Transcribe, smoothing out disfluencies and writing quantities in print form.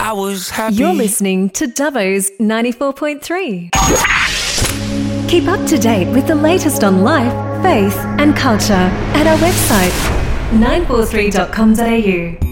I was happy. You're listening to Dubbo's 94.3. Keep up to date with the latest on life, faith and culture at our website 943.com.au.